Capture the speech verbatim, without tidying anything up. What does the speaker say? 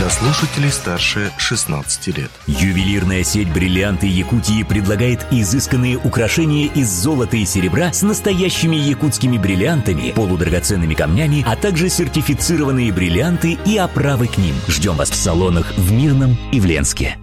для слушателей старше шестнадцати лет. Ювелирная сеть «Бриллианты Якутии» предлагает изысканные украшения из золота и серебра с настоящими якутскими бриллиантами, полудрагоценными камнями, а также сертифицированные бриллианты и оправы к ним. Ждем вас в салонах в Мирном и в Ленске.